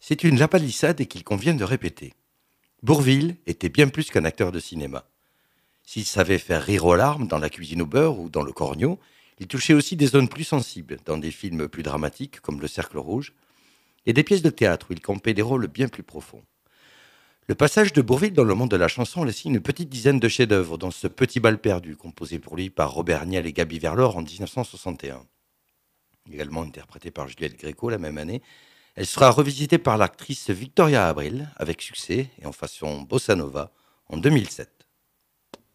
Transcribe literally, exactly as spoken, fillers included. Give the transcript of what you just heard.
C'est une lapalissade et qu'il convient de répéter. Bourvil était bien plus qu'un acteur de cinéma. S'il savait faire rire aux larmes dans La cuisine au beurre ou dans Le Corneau, il touchait aussi des zones plus sensibles dans des films plus dramatiques comme Le Cercle Rouge et des pièces de théâtre où il campait des rôles bien plus profonds. Le passage de Bourvil dans le monde de la chanson laisse une petite dizaine de chefs-d'œuvre, dont ce Petit bal perdu, composé pour lui par Robert Niel et Gaby Verlor en dix-neuf cent soixante et un. Également interprétée par Juliette Gréco la même année, elle sera revisitée par l'actrice Victoria Abril avec succès et en façon bossa nova en deux mille sept.